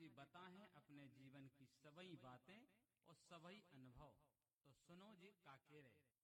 जी बताएं अपने जीवन की सभी बातें और सभी अनुभव। तो सुनो जी काकेरे।